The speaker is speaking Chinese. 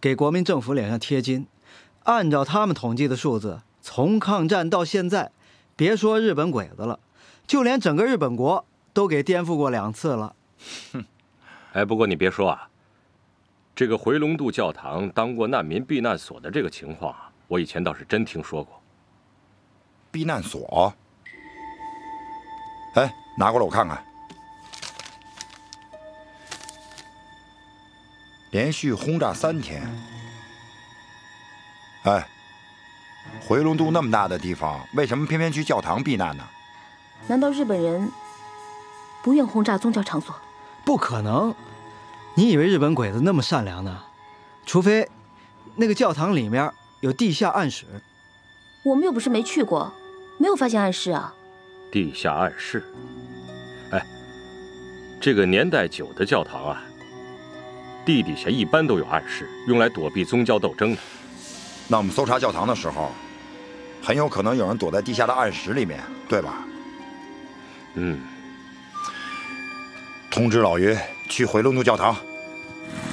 给国民政府脸上贴金。按照他们统计的数字，从抗战到现在，别说日本鬼子了，就连整个日本国都给颠覆过2次了。 哼，哎，不过你别说啊，这个回龙渡教堂当过难民避难所的这个情况啊，我以前倒是真听说过。 避难所？哎，拿过来我看看。连续轰炸3天。哎，回龙渡那么大的地方，为什么偏偏去教堂避难呢？ 难道日本人不愿轰炸宗教场所？ 不可能！你以为日本鬼子那么善良呢？除非那个教堂里面有地下暗室。 我们又不是没去过，没有发现暗室啊。 地下暗室？哎，这个年代久的教堂啊，地底下一般都有暗室，用来躲避宗教斗争的。 那我们搜查教堂的时候，很有可能有人躲在地下的暗室里面，对吧？ 嗯。 通知老于去回龙渡教堂。